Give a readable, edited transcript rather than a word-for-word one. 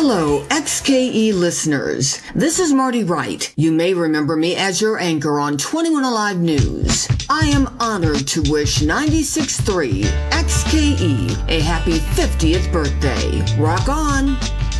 Hello, XKE listeners. This is Marty Wright. You may remember me as your anchor on 21 Alive News. I am honored to wish 96.3 XKE a happy 50th birthday. Rock on!